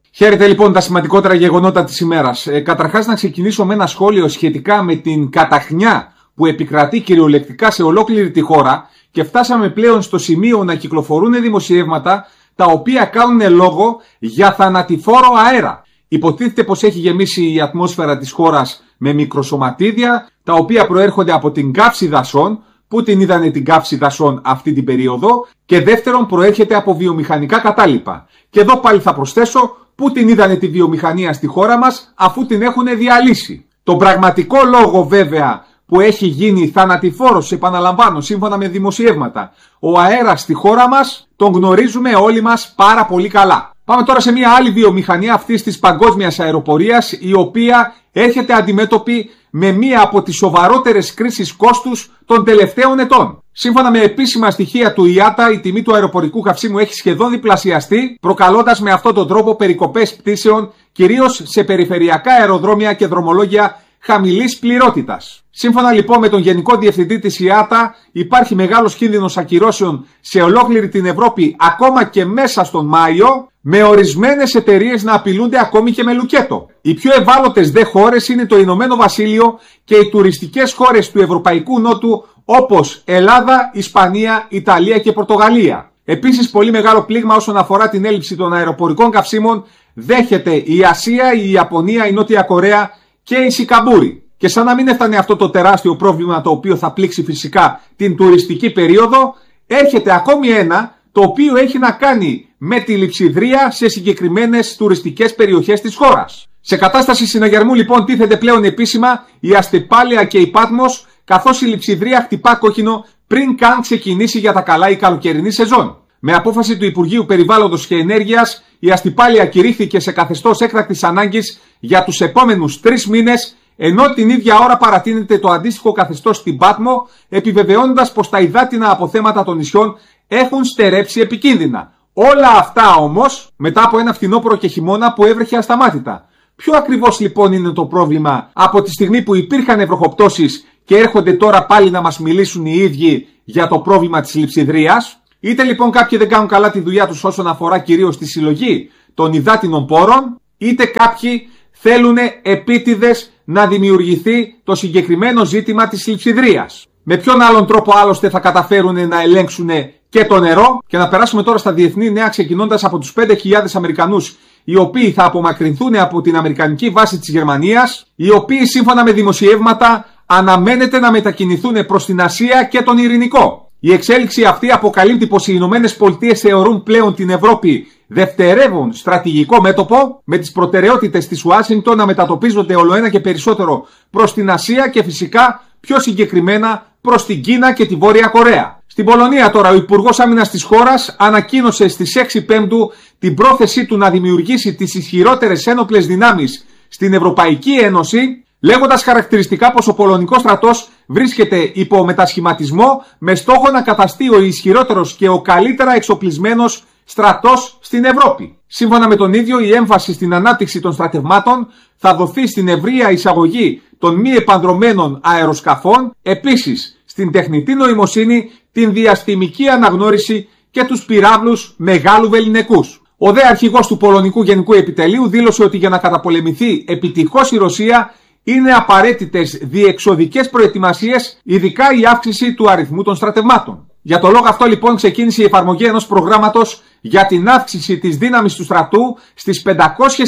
Χαίρετε λοιπόν τα σημαντικότερα γεγονότα της ημέρας. Καταρχάς να ξεκινήσω με ένα σχόλιο σχετικά με την καταχνιά που επικρατεί κυριολεκτικά σε ολόκληρη τη χώρα και φτάσαμε πλέον στο σημείο να κυκλοφορούν δημοσιεύματα τα οποία κάνουν λόγο για θανατηφόρο αέρα. Υποτίθεται πως έχει γεμίσει η ατμόσφαιρα της χώρας με μικροσωματίδια τα οποία προέρχονται από την καύση δασών. Πού την είδανε την καύση δασών αυτή την περίοδο, και δεύτερον προέρχεται από βιομηχανικά κατάλοιπα. Και εδώ πάλι θα προσθέσω πού την είδανε τη βιομηχανία στη χώρα μας αφού την έχουν διαλύσει. Τον πραγματικό λόγο βέβαια που έχει γίνει θανατηφόρος, επαναλαμβάνω, σύμφωνα με δημοσιεύματα, ο αέρας στη χώρα μας τον γνωρίζουμε όλοι μας πάρα πολύ καλά. Πάμε τώρα σε μια άλλη βιομηχανία αυτής της παγκόσμιας αεροπορίας, η οποία έρχεται αντιμέτωπη με μία από τις σοβαρότερες κρίσεις κόστους των τελευταίων ετών. Σύμφωνα με επίσημα στοιχεία του IATA, η τιμή του αεροπορικού καυσίμου έχει σχεδόν διπλασιαστεί, προκαλώντας με αυτόν τον τρόπο περικοπές πτήσεων, κυρίως σε περιφερειακά αεροδρόμια και δρομολόγια χαμηλής πληρότητας. Σύμφωνα λοιπόν με τον Γενικό Διευθυντή της IATA, υπάρχει μεγάλος κίνδυνος ακυρώσεων σε ολόκληρη την Ευρώπη ακόμα και μέσα στον Μάιο, με ορισμένες εταιρείες να απειλούνται ακόμη και με λουκέτο. Οι πιο ευάλωτες δε χώρες είναι το Ηνωμένο Βασίλειο και οι τουριστικές χώρες του Ευρωπαϊκού Νότου, όπως Ελλάδα, Ισπανία, Ιταλία και Πορτογαλία. Επίσης, πολύ μεγάλο πλήγμα όσον αφορά την έλλειψη των αεροπορικών καυσίμων δέχεται η Ασία, η Ιαπωνία, η Νότια Κορέα και η Σικαμπούρη. Και σαν να μην έφτανε αυτό το τεράστιο πρόβλημα, το οποίο θα πλήξει φυσικά την τουριστική περίοδο, έρχεται ακόμη ένα το οποίο έχει να κάνει με τη λειψιδρία σε συγκεκριμένες τουριστικές περιοχές της χώρας. Σε κατάσταση συναγερμού λοιπόν τίθεται πλέον επίσημα η Αστυπάλεια και η Πάτμος, καθώς η λειψιδρία χτυπά κόκκινο πριν καν ξεκινήσει για τα καλά η καλοκαιρινή σεζόν. Με απόφαση του Υπουργείου Περιβάλλοντος και Ενέργειας, η Αστυπάλεια κηρύχθηκε σε καθεστώς έκτακτης ανάγκης για τους επόμενους 3 μήνες, ενώ την ίδια ώρα παρατείνεται το αντίστοιχο καθεστώς στην Πάτμο, επιβεβαιώνοντας πως τα υδάτινα αποθέματα των νησιών έχουν στερέψει επικίνδυνα. Όλα αυτά όμως μετά από ένα φθινόπωρο και χειμώνα που έβρεχε ασταμάτητα. Ποιο ακριβώς λοιπόν είναι το πρόβλημα από τη στιγμή που υπήρχαν βροχοπτώσεις και έρχονται τώρα πάλι να μας μιλήσουν οι ίδιοι για το πρόβλημα της λειψιδρίας? Είτε λοιπόν κάποιοι δεν κάνουν καλά τη δουλειά τους όσον αφορά κυρίως τη συλλογή των υδάτινων πόρων, είτε κάποιοι θέλουν επίτηδες να δημιουργηθεί το συγκεκριμένο ζήτημα της λειψιδρίας. Με ποιον άλλον τρόπο άλλωστε θα καταφέρουν να ελέγξουν και το νερό? Και να περάσουμε τώρα στα διεθνή νέα, ξεκινώντας από τους 5.000 Αμερικανούς οι οποίοι θα απομακρυνθούν από την αμερικανική βάση της Γερμανίας, οι οποίοι σύμφωνα με δημοσιεύματα αναμένεται να μετακινηθούν προς την Ασία και τον Ειρηνικό. Η εξέλιξη αυτή αποκαλύπτει πως οι Ηνωμένες Πολιτείες θεωρούν πλέον την Ευρώπη δευτερεύον στρατηγικό μέτωπο, με τις προτεραιότητες της Ουάσιγκτον να μετατοπίζονται ολοένα και περισσότερο προς την Ασία και φυσικά πιο συγκεκριμένα προς την Κίνα και τη Βόρεια Κορέα. Στην Πολωνία τώρα, ο Υπουργός Άμυνας της χώρας ανακοίνωσε στις 6 Πέμπτου την πρόθεσή του να δημιουργήσει τις ισχυρότερες ένοπλες δυνάμεις στην Ευρωπαϊκή Ένωση, λέγοντας χαρακτηριστικά πως ο πολωνικός στρατός βρίσκεται υπό μετασχηματισμό με στόχο να καταστεί ο ισχυρότερος και ο καλύτερα εξοπλισμένος στρατός στην Ευρώπη. Σύμφωνα με τον ίδιο, η έμφαση στην ανάπτυξη των στρατευμάτων θα δοθεί στην ευρεία εισαγωγή των μη επανδρωμένων αεροσκαφών, επίσης στην τεχνητή νοημοσύνη, την διαστημική αναγνώριση και τους πυράβλους μεγάλου βεληνικούς. Ο δε αρχηγός του Πολωνικού Γενικού Επιτελείου δήλωσε ότι για να καταπολεμηθεί επιτυχώς η Ρωσία είναι απαραίτητες διεξοδικές προετοιμασίες, ειδικά η αύξηση του αριθμού των στρατευμάτων. Για το λόγο αυτό λοιπόν ξεκίνησε η εφαρμογή ενός προγράμματος για την αύξηση της δύναμης του στρατού στις 500.000,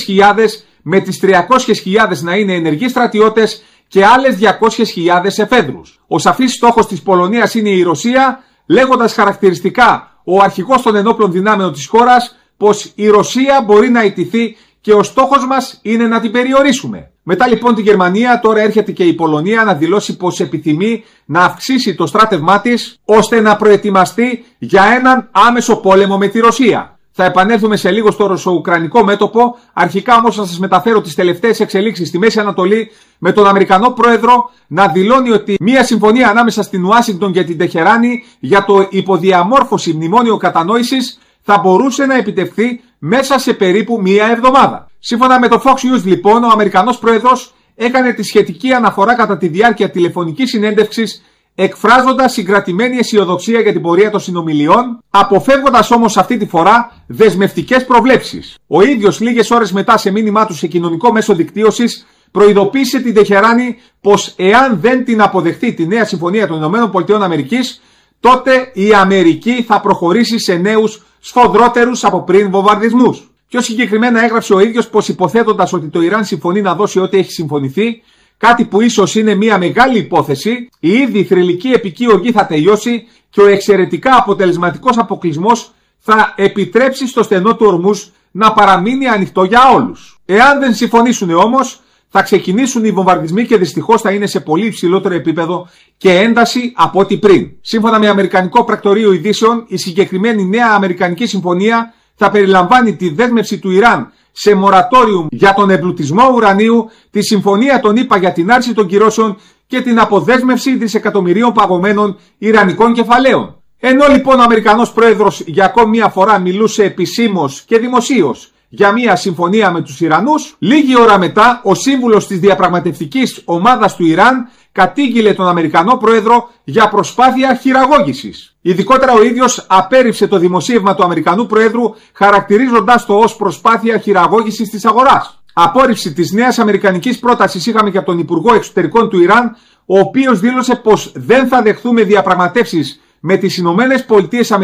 με τις 300.000 να είναι ενεργοί στρατιώτες και άλλες 200.000 εφέδρους. Ο σαφής στόχος της Πολωνίας είναι η Ρωσία, λέγοντας χαρακτηριστικά ο αρχηγός των ενόπλων δυνάμεων της χώρας πως η Ρωσία μπορεί να ιτηθεί και ο στόχος μας είναι να την περιορίσουμε. Μετά λοιπόν τη Γερμανία, τώρα έρχεται και η Πολωνία να δηλώσει πως επιθυμεί να αυξήσει το στράτευμά της ώστε να προετοιμαστεί για έναν άμεσο πόλεμο με τη Ρωσία. Θα επανέλθουμε σε λίγο στο ρωσο-ουκρανικό μέτωπο. Αρχικά όμως θα σας μεταφέρω τις τελευταίες εξελίξεις στη Μέση Ανατολή, με τον Αμερικανό πρόεδρο να δηλώνει ότι μια συμφωνία ανάμεσα στην Ουάσιγκτον και την Τεχεράνη για το υποδιαμόρφωση μνημόνιο κατανόησης θα μπορούσε να επιτευχθεί μέσα σε περίπου μία εβδομάδα. Σύμφωνα με το Fox News λοιπόν, ο Αμερικανός πρόεδρος έκανε τη σχετική αναφορά κατά τη διάρκεια τηλεφωνικής συνέντευξης εκφράζοντας συγκρατημένη αισιοδοξία για την πορεία των συνομιλιών, αποφεύγοντας όμως αυτή τη φορά δεσμευτικές προβλέψεις. Ο ίδιος λίγες ώρες μετά σε μήνυμά του σε κοινωνικό μέσο δικτύωσης προειδοποίησε την Τεχεράνη πως εάν δεν την αποδεχτεί τη νέα συμφωνία των ΗΠΑ, τότε η Αμερική θα προχωρήσει σε νέους σφοδρότερους από πριν βομβαρδισμούς. Πιο συγκεκριμένα έγραψε ο ίδιος πως υποθέτοντας ότι το Ιράν συμφωνεί να δώσει ό,τι έχει συμφωνηθεί, κάτι που ίσως είναι μια μεγάλη υπόθεση, η ήδη θρυλική επική οργή θα τελειώσει και ο εξαιρετικά αποτελεσματικός αποκλεισμός θα επιτρέψει στο στενό του Ορμούζ να παραμείνει ανοιχτό για όλους. Εάν δεν συμφωνήσουν όμως, θα ξεκινήσουν οι βομβαρδισμοί και δυστυχώς θα είναι σε πολύ υψηλότερο επίπεδο και ένταση από ό,τι πριν. Σύμφωνα με Αμερικανικό Πρακτορείο Ειδήσεων, η συγκεκριμένη νέα Αμερικανική συμφωνία θα περιλαμβάνει τη δέσμευση του Ιράν σε μορατόριουμ για τον εμπλουτισμό ουρανίου, τη συμφωνία των ΗΠΑ για την άρση των κυρώσεων και την αποδέσμευση δισεκατομμυρίων παγωμένων ιρανικών κεφαλαίων. Ενώ λοιπόν ο Αμερικανός πρόεδρος για ακόμη μια φορά μιλούσε επισήμως και δημοσίως για μια συμφωνία με τους Ιρανούς, λίγη ώρα μετά ο σύμβουλος της διαπραγματευτικής ομάδας του Ιράν κατήγγειλε τον Αμερικανό πρόεδρο για προσπάθεια χειραγώγησης. Ειδικότερα ο ίδιος απέρριψε το δημοσίευμα του Αμερικανού πρόεδρου, χαρακτηρίζοντας το ως προσπάθεια χειραγώγησης της αγοράς. Απόρριψη της νέας αμερικανικής πρότασης είχαμε και από τον Υπουργό Εξωτερικών του Ιράν, ο οποίος δήλωσε πως δεν θα δεχθούμε διαπραγματεύσεις με τις ΗΠΑ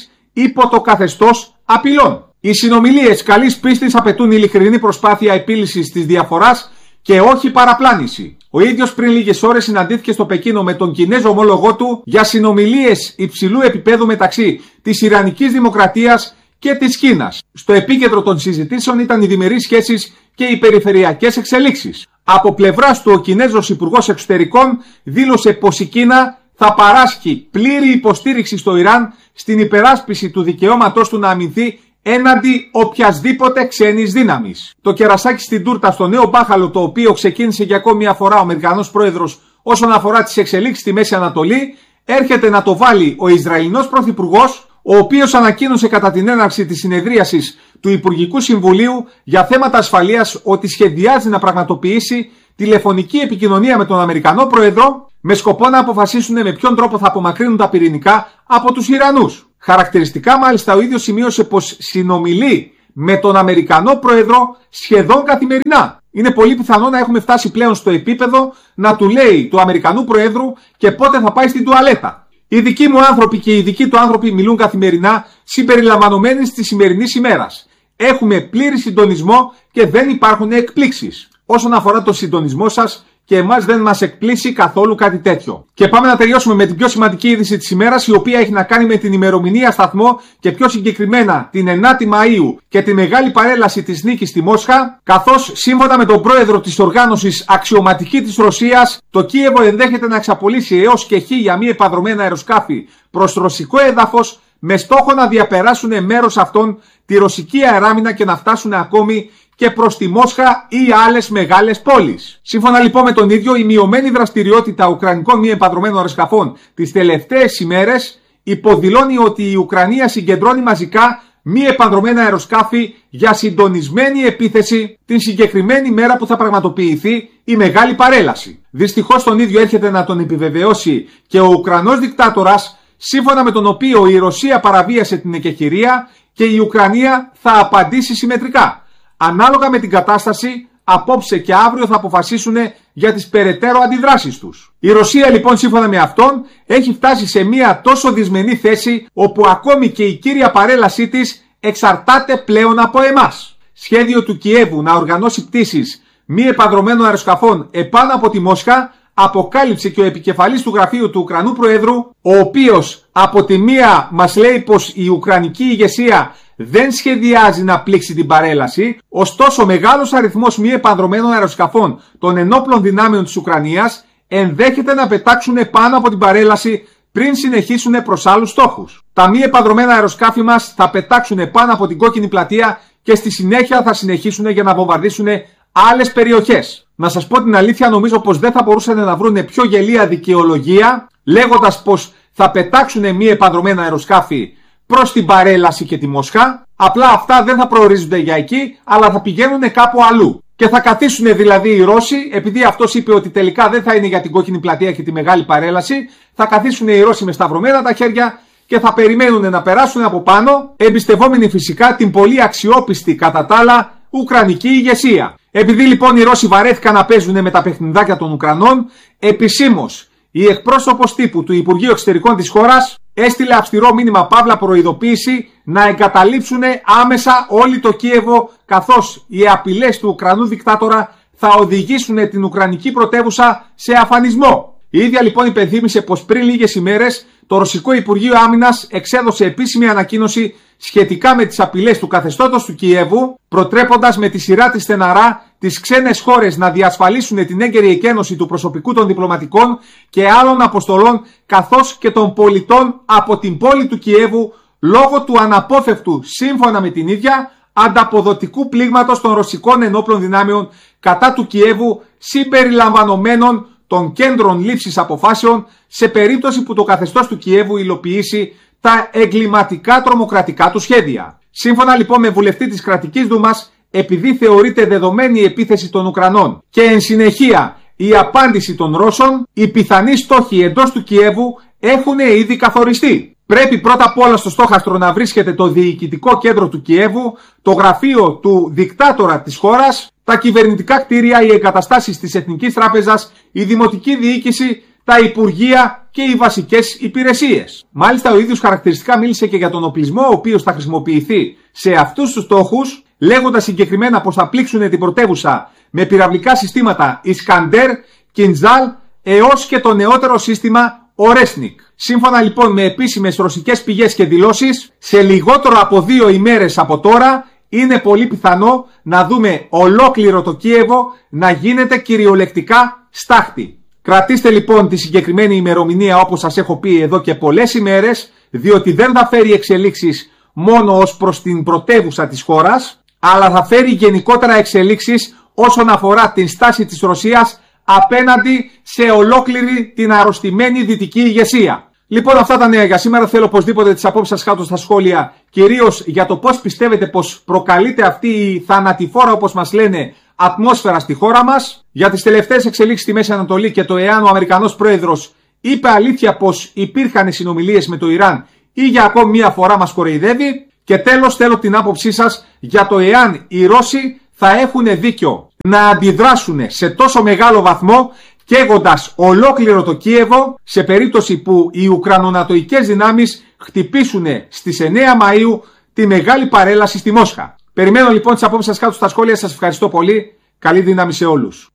υπό το καθεστώς απειλών. Οι συνομιλίες καλής πίστης απαιτούν ειλικρινή προσπάθεια επίλυσης της διαφοράς και όχι παραπλάνηση. Ο ίδιος πριν λίγες ώρες συναντήθηκε στο Πεκίνο με τον Κινέζο ομόλογό του για συνομιλίες υψηλού επίπεδου μεταξύ της Ιρανικής Δημοκρατίας και της Κίνας. Στο επίκεντρο των συζητήσεων ήταν οι διμερείς σχέσεις και οι περιφερειακές εξελίξεις. Από πλευράς του ο Κινέζος Υπουργός Εξωτερικών δήλωσε πως η Κίνα θα παράσχει πλήρη υποστήριξη στο Ιράν στην υπεράσπιση του δικαιώματός του να αμυνθεί έναντι οποιασδήποτε ξένης δύναμης. Το κερασάκι στην τούρτα στο νέο μπάχαλο, το οποίο ξεκίνησε για ακόμη μια φορά ο Αμερικανός πρόεδρος όσον αφορά τις εξελίξεις στη Μέση Ανατολή, έρχεται να το βάλει ο Ισραηλινός πρωθυπουργός, ο οποίος ανακοίνωσε κατά την έναρξη της συνεδρίασης του Υπουργικού Συμβουλίου για θέματα ασφαλείας ότι σχεδιάζει να πραγματοποιήσει τηλεφωνική επικοινωνία με τον Αμερικανό πρόεδρο με σκοπό να αποφασίσουν με ποιον τρόπο θα απομακρύνουν τα πυρηνικά από τους Ιρανούς. Χαρακτηριστικά μάλιστα ο ίδιος σημείωσε πως συνομιλεί με τον Αμερικανό πρόεδρο σχεδόν καθημερινά. Είναι πολύ πιθανό να έχουμε φτάσει πλέον στο επίπεδο να του λέει του Αμερικανού προέδρου και πότε θα πάει στην τουαλέτα. Οι δικοί μου άνθρωποι και οι δικοί του άνθρωποι μιλούν καθημερινά συμπεριλαμβανομένης της σημερινής ημέρας. Έχουμε πλήρη συντονισμό και δεν υπάρχουν εκπλήξεις. Όσον αφορά το συντονισμό σας, και εμάς δεν μας εκπλήσει καθόλου κάτι τέτοιο. Και πάμε να τελειώσουμε με την πιο σημαντική είδηση της ημέρας, η οποία έχει να κάνει με την ημερομηνία σταθμό και πιο συγκεκριμένα την 9η Μαΐου και τη μεγάλη παρέλαση της νίκης στη Μόσχα, καθώς σύμφωνα με τον πρόεδρο της οργάνωσης Αξιωματική της Ρωσίας, το Κίεβο ενδέχεται να εξαπολύσει έως και 1.000 μη επανδρομένα αεροσκάφη προς ρωσικό έδαφος με στόχο να διαπεράσουν μέρος αυτών τη ρωσική αεράμινα και να φτάσουν ακόμη και προς τη Μόσχα ή άλλες μεγάλες πόλεις. Σύμφωνα λοιπόν με τον ίδιο, η μειωμένη δραστηριότητα ουκρανικών μη επανδρομένων αεροσκαφών τις τελευταίες ημέρες υποδηλώνει ότι η Ουκρανία συγκεντρώνει μαζικά μη επανδρομένα αεροσκάφη για συντονισμένη επίθεση την συγκεκριμένη μέρα που θα πραγματοποιηθεί η μεγάλη παρέλαση. Δυστυχώς τον ίδιο έρχεται να τον επιβεβαιώσει και ο Ουκρανός δικτάτορας, σύμφωνα με τον οποίο η Ρωσία παραβίασε την εκεχηρία και η Ουκρανία θα απαντήσει συμμετρικά. Ανάλογα με την κατάσταση, απόψε και αύριο θα αποφασίσουν για τις περαιτέρω αντιδράσεις τους. Η Ρωσία λοιπόν σύμφωνα με αυτόν έχει φτάσει σε μια τόσο δυσμενή θέση όπου ακόμη και η κύρια παρέλασή της εξαρτάται πλέον από εμάς. Σχέδιο του Κιέβου να οργανώσει πτήσεις μη επανδρομένων αεροσκαφών επάνω από τη Μόσχα αποκάλυψε και ο επικεφαλής του γραφείου του Ουκρανού Προέδρου, ο οποίος από τη μία μας λέει πως η Ουκρανική ηγεσία δεν σχεδιάζει να πλήξει την παρέλαση, ωστόσο μεγάλος αριθμός μη επανδρομένων αεροσκαφών των ενόπλων δυνάμεων της Ουκρανίας ενδέχεται να πετάξουν πάνω από την παρέλαση πριν συνεχίσουν προς άλλους στόχους. Τα μη επανδρομένα αεροσκάφη μας θα πετάξουν πάνω από την κόκκινη πλατεία και στη συνέχεια θα συνεχίσουν για να βομβαρδίσουν άλλες περιοχές. Να σας πω την αλήθεια, νομίζω πως δεν θα μπορούσαν να βρουν πιο γελία δικαιολογία λέγοντας πως θα πετάξουν μη επανδρομένα αεροσκάφη προς την παρέλαση και τη Μόσχα. Απλά αυτά δεν θα προορίζονται για εκεί, αλλά θα πηγαίνουν κάπου αλλού. Και θα καθίσουν δηλαδή οι Ρώσοι, επειδή αυτός είπε ότι τελικά δεν θα είναι για την κόκκινη πλατεία και τη μεγάλη παρέλαση, θα καθίσουν οι Ρώσοι με σταυρωμένα τα χέρια και θα περιμένουν να περάσουν από πάνω, εμπιστευόμενοι φυσικά την πολύ αξιόπιστη κατά τα άλλα ουκρανική ηγεσία. Επειδή λοιπόν οι Ρώσοι βαρέθηκαν να παίζουν με τα παιχνιδάκια των Ουκρανών, επισήμως η εκπρόσωπος τύπου του Υπουργείου Εξωτερικών της χώρας έστειλε αυστηρό μήνυμα παύλα προειδοποίηση να εγκαταλείψουν άμεσα όλη το Κίεβο, καθώς οι απειλές του Ουκρανού δικτάτορα θα οδηγήσουν την Ουκρανική πρωτεύουσα σε αφανισμό. Η ίδια λοιπόν υπενθύμησε πως πριν λίγες ημέρες το Ρωσικό Υπουργείο Άμυνας εξέδωσε επίσημη ανακοίνωση σχετικά με τις απειλές του καθεστώτος του Κιέβου, προτρέποντας με τη σειρά της στεναρά τις ξένες χώρες να διασφαλίσουν την έγκαιρη εκένωση του προσωπικού των διπλωματικών και άλλων αποστολών καθώς και των πολιτών από την πόλη του Κιέβου λόγω του αναπόφευκτου, σύμφωνα με την ίδια, ανταποδοτικού πλήγματος των ρωσικών ενόπλων δυνάμεων κατά του Κιέβου συμπεριλαμβανομένων των κέντρων λήψης αποφάσεων σε περίπτωση που το καθεστώς του Κιέβου υλοποιήσει τα εγκληματικά τρομοκρατικά του σχέδια. Σύμφωνα λοιπόν με βουλευτή της κρατικής Δούμας, επειδή θεωρείται δεδομένη η επίθεση των Ουκρανών και εν συνεχεία η απάντηση των Ρώσων, οι πιθανοί στόχοι εντός του Κιέβου έχουν ήδη καθοριστεί. Πρέπει πρώτα απ' όλα στο στόχαστρο να βρίσκεται το διοικητικό κέντρο του Κιέβου, το γραφείο του δικτάτορα της χώρας, τα κυβερνητικά κτίρια, οι εγκαταστάσεις της Εθνικής Τράπεζας, η δημοτική διοίκηση, τα υπουργεία και οι βασικές υπηρεσίες. Μάλιστα ο ίδιος χαρακτηριστικά μίλησε και για τον οπλισμό ο οποίος θα χρησιμοποιηθεί σε αυτούς τους στόχους, λέγοντας συγκεκριμένα πως θα πλήξουν την πρωτεύουσα με πυραυλικά συστήματα Ισκαντέρ, Κιντζάλ έως και το νεότερο σύστημα Ορέσνικ. Σύμφωνα λοιπόν με επίσημες ρωσικές πηγές και δηλώσεις, σε λιγότερο από 2 ημέρες από τώρα είναι πολύ πιθανό να δούμε ολόκληρο το Κίεβο να γίνεται κυριολεκτικά στάχτη. Κρατήστε λοιπόν τη συγκεκριμένη ημερομηνία όπως σας έχω πει εδώ και πολλές ημέρες, διότι δεν θα φέρει εξελίξεις μόνο ως προς την πρωτεύουσα της χώρας, αλλά θα φέρει γενικότερα εξελίξεις όσον αφορά την στάση της Ρωσίας απέναντι σε ολόκληρη την αρρωστημένη δυτική ηγεσία. Λοιπόν, αυτά τα νέα για σήμερα. Θέλω οπωσδήποτε τις απόψεις σας κάτω στα σχόλια, κυρίως για το πώς πιστεύετε πως προκαλείται αυτή η θανατηφόρα, όπως μας λένε, ατμόσφαιρα στη χώρα μας, για τις τελευταίες εξελίξεις στη Μέση Ανατολή και το εάν ο Αμερικανός πρόεδρος είπε αλήθεια πως υπήρχαν συνομιλίες με το Ιράν ή για ακόμη μία φορά μας κοροϊδεύει. Και τέλος, θέλω την άποψή σας για το εάν οι Ρώσοι θα έχουν δίκιο να αντιδράσουν σε τόσο μεγάλο βαθμό, καίγοντας ολόκληρο το Κίεβο σε περίπτωση που οι Ουκρανονατοικές δυνάμεις χτυπήσουν στις 9 Μαΐου τη μεγάλη παρέλαση στη Μόσχα. Περιμένω λοιπόν τις απόψεις σας κάτω στα σχόλια. Σας ευχαριστώ πολύ. Καλή δύναμη σε όλους.